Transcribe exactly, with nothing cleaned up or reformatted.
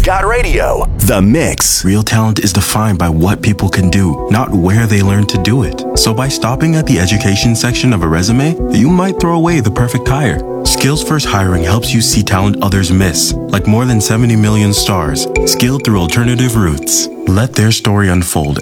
Got Radio, The Mix. Real talent is defined by what people can do, not where they learn to do it. So by stopping at the education section of a resume, you might throw away the perfect hire. Skills First Hiring helps you see talent others miss, like more than seventy million stars, skilled through alternative routes. Let their story unfold